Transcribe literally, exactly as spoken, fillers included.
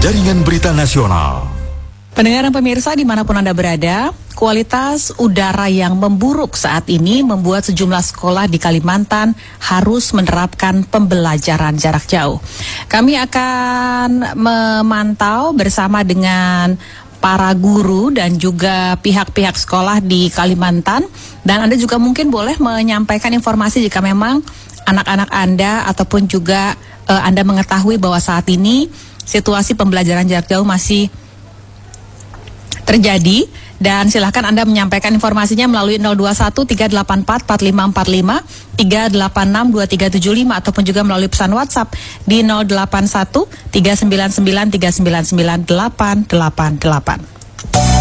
Jaringan Berita Nasional. Pendengar dan pemirsa dimanapun Anda berada, kualitas udara yang memburuk saat ini membuat sejumlah sekolah di Kalimantan harus menerapkan pembelajaran jarak jauh. Kami akan memantau bersama dengan para guru dan juga pihak-pihak sekolah di Kalimantan, dan Anda juga mungkin boleh menyampaikan informasi jika memang anak-anak Anda ataupun juga uh, Anda mengetahui bahwa saat ini situasi pembelajaran jarak jauh masih terjadi, dan silakan Anda menyampaikan informasinya melalui nol dua satu tiga delapan empat empat lima empat lima, tiga delapan enam dua tiga tujuh lima ataupun juga melalui pesan WhatsApp di nol delapan satu tiga sembilan sembilan tiga sembilan sembilan delapan delapan delapan.